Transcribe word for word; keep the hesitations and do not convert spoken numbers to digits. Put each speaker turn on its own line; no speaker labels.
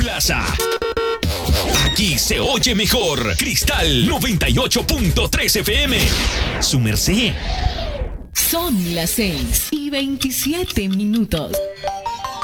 Plaza. Aquí se oye mejor. Cristal noventa y ocho punto tres F M. Su merced.
Son las seis y veintisiete minutos.